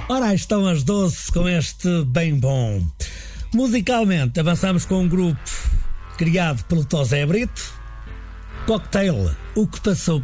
Ora, aí estão as 12 com este bem bom. Musicalmente, avançamos com um grupo criado pelo Tosé Brito. Cocktail, o que passou